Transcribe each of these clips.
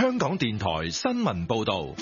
香港電台新聞報道。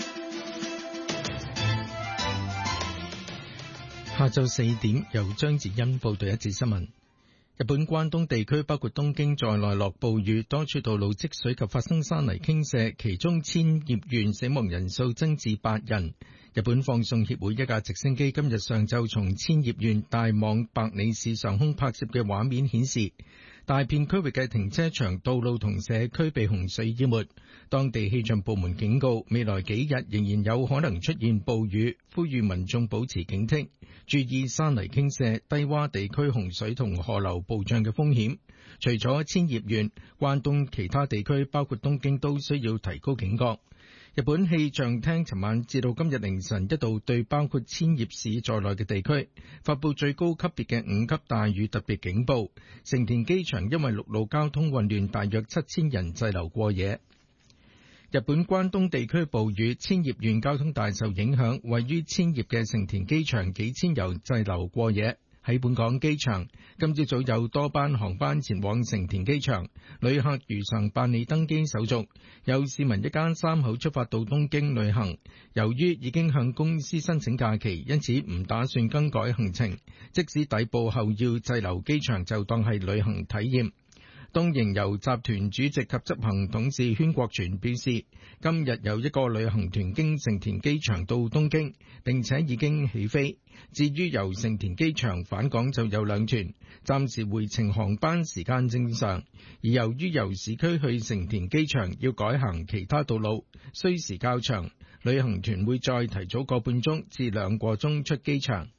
下晝4點，由張子欣報道一節新聞。日本關東地區包括東京在內落暴雨，多處道路積水及發生山泥傾瀉，其中千葉縣死亡人數增至8人。日本放送協會一架直升機今日上晝從千葉縣大網白里市上空拍攝嘅畫面顯示，大片區域嘅停車場、道路同社區被洪水淹沒。當地氣象部門警告，未來幾日仍然有可能出現暴雨，呼籲民眾保持警惕，注意山泥傾瀉、低洼地區洪水同河流暴漲嘅風險。除咗千葉縣，關東其他地區包括東京都需要提高警覺。日本氣象廳尋晚至到今日凌晨一度對包括千葉市在內嘅地區發佈最高級別嘅5級大雨特別警報。成田機場因為陸路交通混亂，大約7000人滯留過夜。日本關東地區暴雨，千葉縣交通大受影響，位於千葉嘅成田機場幾千人滯留過夜。喺本港機場，今朝早有多班航班前往成田機場，旅客如常辦理登機手續。有市民一家3口出發到東京旅行，由於已經向公司申請假期，因此唔打算更改行程。即使抵埗後要滯留機場，就當係旅行體驗。東瀛遊集團主席及執行董事禤國全表示，今日有一個旅行團經成田機場到東京，並且已經起飛。至於由成田機場返港就有2團，暫時回程航班時間正常。而由於由市區去成田機場要改行其他道路，需時較長，旅行團會再提早個半鐘至2個鐘出機場。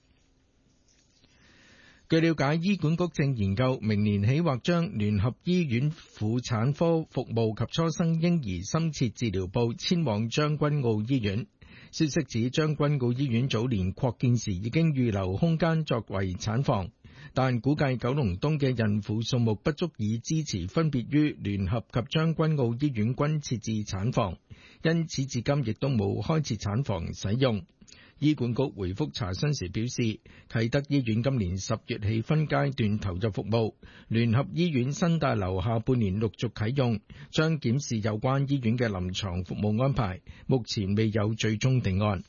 據了解，醫管局正研究明年起或將聯合醫院婦產科服務及初生嬰兒深切治療部遷往將軍澳醫院。消息指，將軍澳醫院早年擴建時已經預留空間作為產房，但估計九龍東嘅孕婦數目不足以支持分別於聯合及將軍澳醫院均設置產房，因此至今亦都冇開設產房使用。醫管局回覆查詢時表示，啟德醫院今年10月起分階段投入服務，聯合醫院新大樓下半年陸續啟用，將檢視有關醫院嘅臨床服務安排，目前未有最終定案。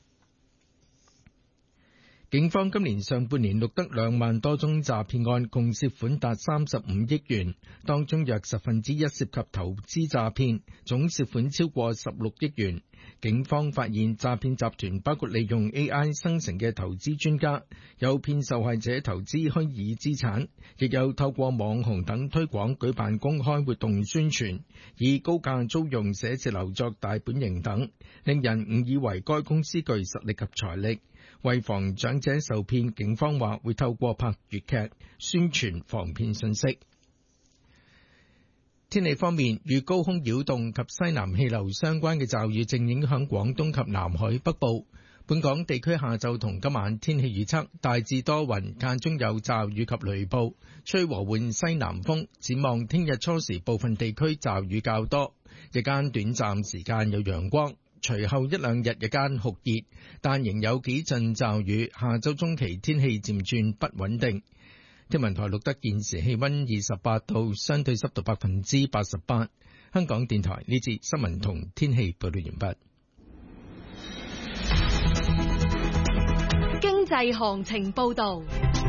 警方今年上半年錄得2萬多宗詐騙案，共涉款達35億元，當中約1/10涉及投資詐騙，總涉款超過16億元。警方發現詐騙集團包括利用 AI 生成嘅投資專家，誘騙受害者投資虛擬資產，亦有透過網紅等推廣舉辦公開活動宣傳，以高價租用寫字樓作大本營等，令人誤以為該公司具實力及財力。為防長者受騙，警方話會透過拍粵劇宣傳防騙信息。天氣方面，與高空擾動及西南氣流相關嘅驟雨正影響廣東及南海北部。本港地區下晝同今晚天氣預測大致多雲，間中有驟雨及雷暴，吹和緩西南風。展望聽日初時部分地區驟雨較多，日間短暫時間有陽光。隨後1-2日日間酷熱，但仍有幾陣驟雨。下周中期天氣漸轉不穩定。天文台錄得現時氣溫28度，相對濕度88%。香港電台呢節新聞同天氣報道完畢。 經濟行情報道。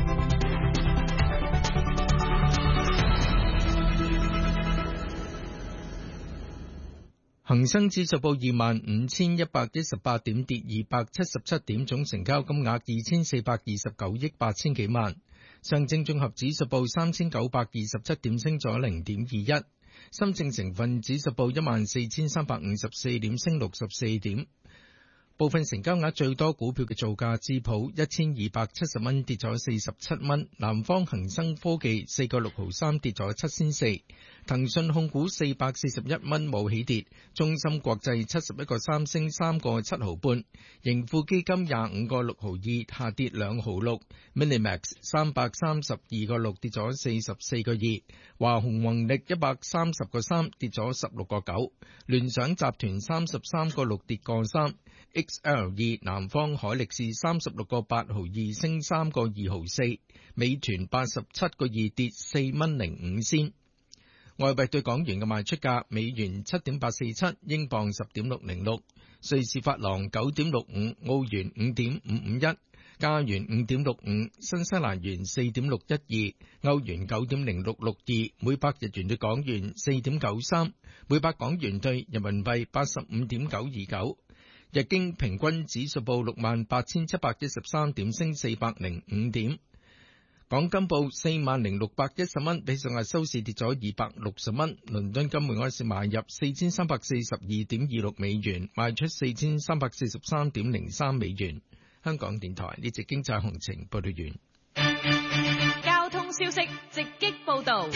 恒生指數報25,118點，跌277點，總成交金額2429億8千幾萬。上證綜合指數報3927點，升咗0.21。深證成分指數報14,354點，升64點。部分成交額最多股票嘅造價：智普1270蚊，跌咗47蚊；南方恒生科技4個6毫3，跌咗7仙4；騰訊控股441蚊，冇起跌；中芯國際71個3，升3個7毫半；盈富基金25個6毫2，下跌2毫6； Minimax 332個6，跌咗44個2；華虹宏力130個3，跌咗16個9；聯想集團33個6，跌個3。XL2 南方海力士36個8毫2，升3個2毫4；美團87個2，跌4蚊05仙。 外幣對港元嘅賣出價：美元7.847，英鎊10.606，瑞士法郎9.65，澳元5.551，加元5.65，新西蘭元4.612，歐元9.0662，每百日元對港元4.93，每百港元對人民幣85.929。日經平均指數報68,713點，升405點。港金報40,610蚊，比上日收市跌咗260蚊。倫敦金每盎司買入4,342.26美元，賣出4,343.03美元。香港電台呢節經濟行情報道完。 交通消息直擊報道。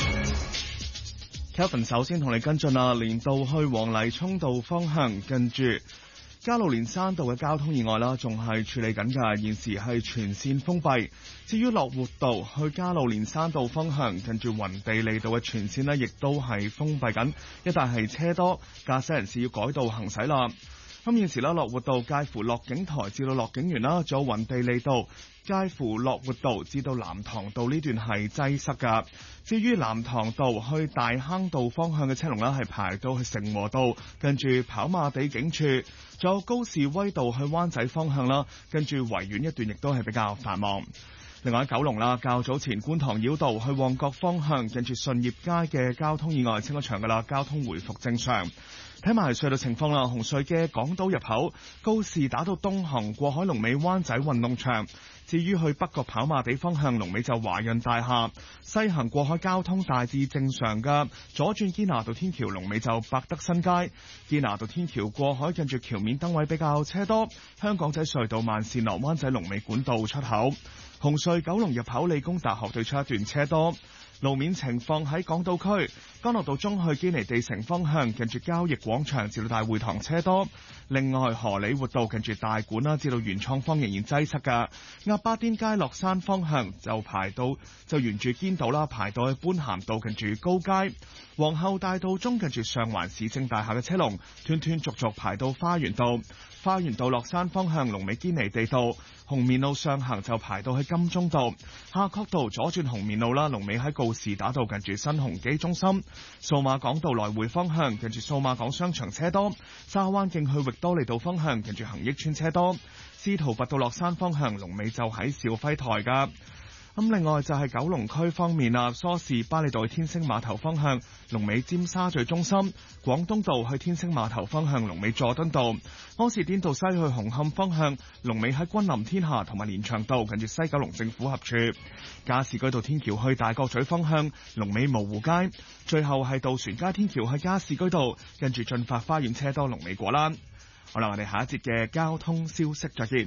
Kevin 首先同你跟進啦，連道去黃泥涌道方向近住加路連山道嘅交通意外啦，仲係處理緊㗎，現時係全線封閉。至於樂活道去加路連山道方向近住雲地利道嘅全線呢，亦都係封閉緊，一帶係車多，駕駛人士要改道行駛啦。咁現時呢，樂活道介乎樂景台至到樂景園啦，仲有雲地利道介乎樂活道至到南塘道呢段係擠塞㗎。至於南塘道去大坑道方向嘅車龍呢，係排到去成和道，跟住跑馬地警署，仲有高士威道去灣仔方向啦，跟住維園一段亦都係比較繁忙。另外喺九龍啦，較早前觀塘繞道去旺角方向，跟住順業街嘅交通意外清咗場㗎啦，交通回復正常。睇埋隧道情況啦，紅隧嘅港島入口告士打道東行過海龍尾灣仔運動場，至於去北角跑馬地方向龍尾就華潤大廈，西行過海交通大致正常㗎，左轉堅拿道天橋龍尾就百德新街，堅拿道天橋過海近住橋面燈位比較車多，香港仔隧道慢線落灣仔龍尾管道出口，紅隧九龍入口理工大學對出一段車多。路面情況喺港島區，干諾道中去堅尼地城方向，近住交易廣場至到大會堂車多。另外，荷里活道近住大館啦，至到元創方仍然擠塞㗎。鴨巴甸街落山方向就沿住堅道啦，排到去般咸道近住高街。皇后大道中近住上環市政大廈嘅車龍，斷斷續續排到花園道。花園道落山方向龍尾堅尼地道，紅棉路上行就排到去金鐘道。夏慤道左轉紅棉路啦，龍尾喺告士打道近住新鴻基中心。數碼港道來回方向近住數碼港商場車多。沙灣徑去域多利道方向近住恒益邨車多。司徒拔道落山方向龍尾就喺肇輝台㗎。咁另外就係九龍區方面啦，梳士巴利道去天星碼頭方向龍尾尖沙咀中心，廣東道去天星碼頭方向龍尾佐敦道，柯士甸道西去紅磡方向龍尾喺君臨天下同埋連翔道近住西九龍政府合署，加士居道天橋去大角咀方向龍尾蕪湖街，最後係渡船街天橋去加士居道跟住駿發花園車多龍尾果欄。好啦，我哋下一節嘅交通消息再見。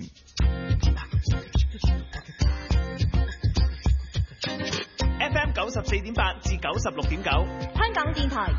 FM 94.8至96.9， 香港電台